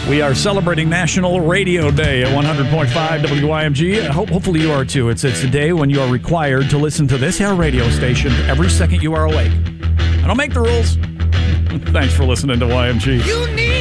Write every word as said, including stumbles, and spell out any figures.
We are celebrating National Radio Day at one hundred point five W Y M G. Ho- hopefully you are too. It's, it's a day when you are required to listen to this here radio station every second you are awake. I don't make the rules. Thanks for listening to Y M G. You need